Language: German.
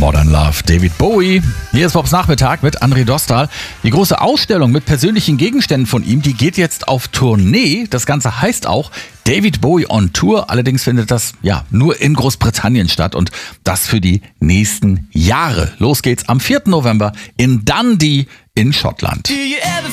Modern Love, David Bowie. Hier ist Bobs Nachmittag mit André Dostal. Die große Ausstellung mit persönlichen Gegenständen von ihm, die geht jetzt auf Tournee. Das Ganze heißt auch David Bowie on Tour. Allerdings findet das nur in Großbritannien statt und das für die nächsten Jahre. Los geht's am 4. November in Dundee in Schottland.